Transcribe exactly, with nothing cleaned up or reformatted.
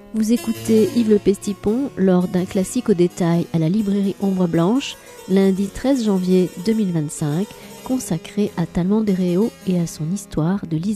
Vous écoutez Yves Le Pestipon lors d'un classique au détail à la librairie Ombre Blanche, lundi treize janvier deux mille vingt-cinq, consacré à Talmand des Réaux et à son histoire de Lisa.